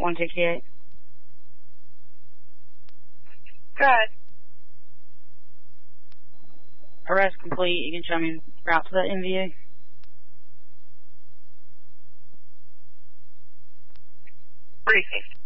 168. Go ahead. Arrest complete. You can show me route to the MVA. 350.